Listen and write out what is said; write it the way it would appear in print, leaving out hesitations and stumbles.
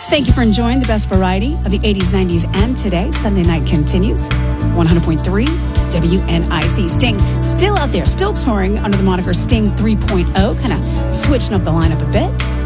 Thank you for enjoying the best variety of the 80s, 90s, and today. Sunday night continues. 100.3 WNIC. Sting still out there, still touring under the moniker Sting 3.0, kind of switching up the lineup a bit.